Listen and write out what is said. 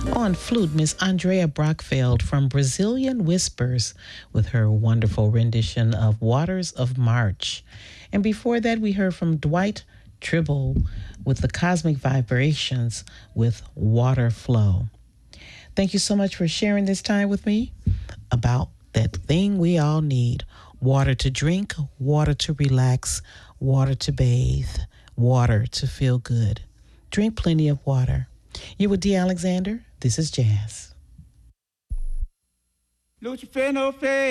On flute, Miss Andrea Brockfeld from Brazilian Whispers with her wonderful rendition of Waters of March. And before that, we heard from Dwight Tribble with the Cosmic Vibrations with Water Flow. Thank you so much for sharing this time with me about that thing we all need: water to drink, water to relax, water to bathe, water to feel good. Drink plenty of water. You with D. Alexander? This is Jazz. Lucifer no face.